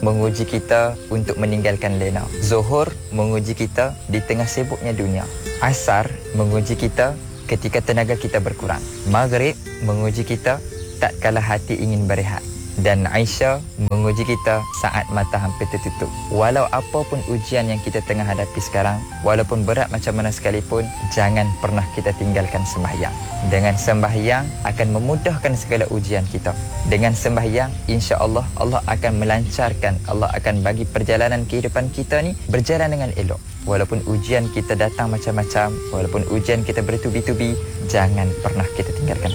menguji kita untuk meninggalkan lena. Zuhur menguji kita di tengah sibuknya dunia. Asar menguji kita ketika tenaga kita berkurang. Maghrib menguji kita tak kala hati ingin berehat. Dan Aisyah menguji kita saat mata hampir tertutup. Walau apapun ujian yang kita tengah hadapi sekarang, walaupun berat macam mana sekalipun, jangan pernah kita tinggalkan sembahyang. Dengan sembahyang akan memudahkan segala ujian kita. Dengan sembahyang, insya-Allah Allah akan melancarkan, Allah akan bagi perjalanan kehidupan kita ni berjalan dengan elok. Walaupun ujian kita datang macam-macam, walaupun ujian kita bertubi-tubi, jangan pernah kita tinggalkan